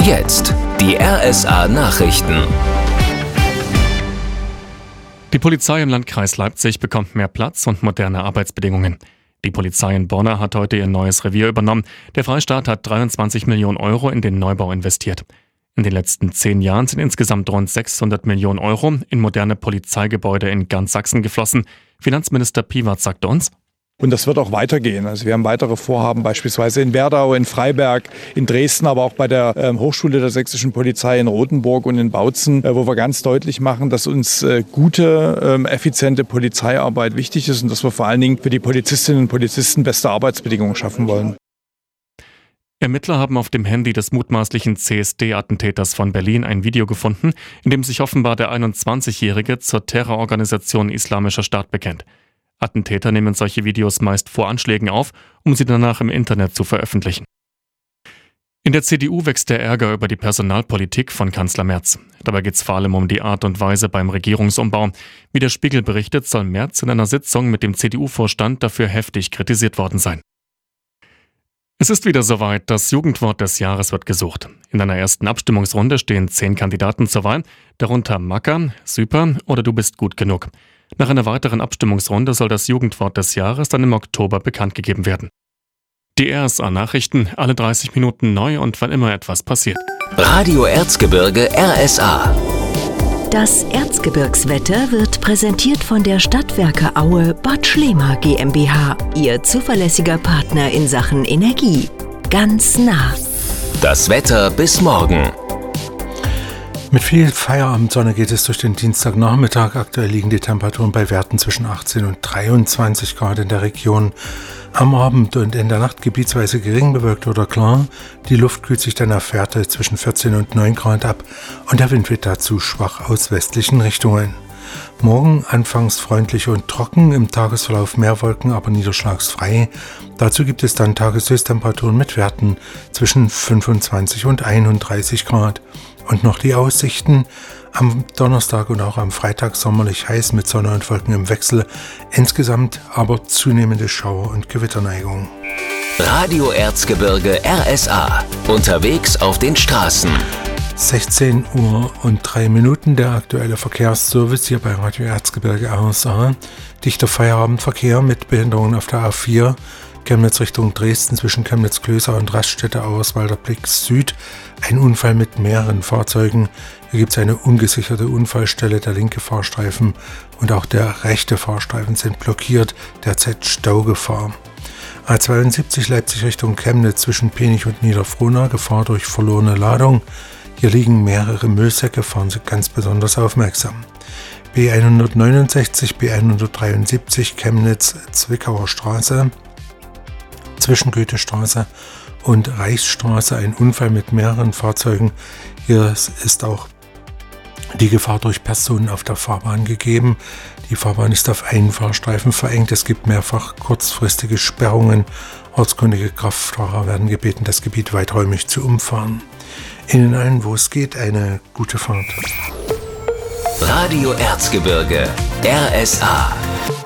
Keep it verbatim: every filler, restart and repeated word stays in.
Jetzt die R S A-Nachrichten. Die Polizei im Landkreis Leipzig bekommt mehr Platz und moderne Arbeitsbedingungen. Die Polizei in Borna hat heute ihr neues Revier übernommen. Der Freistaat hat dreiundzwanzig Millionen Euro in den Neubau investiert. In den letzten zehn Jahren sind insgesamt rund sechshundert Millionen Euro in moderne Polizeigebäude in ganz Sachsen geflossen. Finanzminister Piewatz sagte uns: Und das wird auch weitergehen. Also wir haben weitere Vorhaben, beispielsweise in Werdau, in Freiberg, in Dresden, aber auch bei der ähm, Hochschule der sächsischen Polizei in Rothenburg und in Bautzen, äh, wo wir ganz deutlich machen, dass uns äh, gute, ähm, effiziente Polizeiarbeit wichtig ist und dass wir vor allen Dingen für die Polizistinnen und Polizisten beste Arbeitsbedingungen schaffen wollen. Ermittler haben auf dem Handy des mutmaßlichen C S D-Attentäters von Berlin ein Video gefunden, in dem sich offenbar der einundzwanzigjährige zur Terrororganisation Islamischer Staat bekennt. Attentäter nehmen solche Videos meist vor Anschlägen auf, um sie danach im Internet zu veröffentlichen. In der C D U wächst der Ärger über die Personalpolitik von Kanzler Merz. Dabei geht es vor allem um die Art und Weise beim Regierungsumbau. Wie der Spiegel berichtet, soll Merz in einer Sitzung mit dem C D U-Vorstand dafür heftig kritisiert worden sein. Es ist wieder soweit, das Jugendwort des Jahres wird gesucht. In einer ersten Abstimmungsrunde stehen zehn Kandidaten zur Wahl, darunter Macker, Super oder Du bist gut genug. Nach einer weiteren Abstimmungsrunde soll das Jugendwort des Jahres dann im Oktober bekannt gegeben werden. Die R S A-Nachrichten, alle dreißig Minuten neu und wann immer etwas passiert. Radio Erzgebirge R S A. Das Erzgebirgswetter wird präsentiert von der Stadtwerke Aue Bad Schlema GmbH, Ihr zuverlässiger Partner in Sachen Energie. Ganz nah. Das Wetter bis morgen. Mit viel Feierabendsonne geht es durch den Dienstagnachmittag. Aktuell liegen die Temperaturen bei Werten zwischen achtzehn und dreiundzwanzig Grad in der Region. Am Abend und in der Nacht gebietsweise gering bewölkt oder klar. Die Luft kühlt sich dann auf Werte zwischen vierzehn und neun Grad ab und der Wind wird dazu schwach aus westlichen Richtungen. Morgen anfangs freundlich und trocken, im Tagesverlauf mehr Wolken, aber niederschlagsfrei. Dazu gibt es dann Tageshöchsttemperaturen mit Werten zwischen fünfundzwanzig und einunddreißig Grad. Und noch die Aussichten: am Donnerstag und auch am Freitag sommerlich heiß mit Sonne und Wolken im Wechsel. Insgesamt aber zunehmende Schauer- und Gewitterneigung. Radio Erzgebirge R S A. Unterwegs auf den Straßen. sechzehn Uhr und drei Minuten der aktuelle Verkehrsservice hier bei Radio Erzgebirge R S A. Dichter Feierabendverkehr mit Behinderungen auf der A vier. Chemnitz Richtung Dresden zwischen Chemnitz-Klößau und Raststätte Auerswalder Blick Süd. Ein Unfall mit mehreren Fahrzeugen. Hier gibt es eine ungesicherte Unfallstelle. Der linke Fahrstreifen und auch der rechte Fahrstreifen sind blockiert. Derzeit Staugefahr. A zweiundsiebzig Leipzig Richtung Chemnitz zwischen Penich und Niederfrohna. Gefahr durch verlorene Ladung. Hier liegen mehrere Müllsäcke. Fahren Sie ganz besonders aufmerksam. B hundertneunundsechzig, B hundertdreiundsiebzig Chemnitz Zwickauer Straße. Zwischen Goethestraße und Reichsstraße ein Unfall mit mehreren Fahrzeugen. Hier ist auch die Gefahr durch Personen auf der Fahrbahn gegeben. Die Fahrbahn ist auf einen Fahrstreifen verengt. Es gibt mehrfach kurzfristige Sperrungen. Ortskundige Kraftfahrer werden gebeten, das Gebiet weiträumig zu umfahren. Ihnen allen, wo es geht, eine gute Fahrt. Radio Erzgebirge R S A.